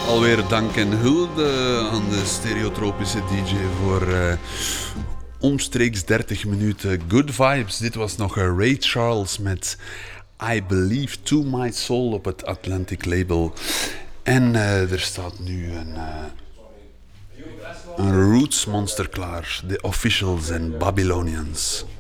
Alweer dank en hulde aan de stereotropische DJ voor omstreeks 30 minuten good vibes. Dit was nog Ray Charles met I Believe to My Soul op het Atlantic label. En er staat nu een Roots monster klaar. The Officials en Babylonians.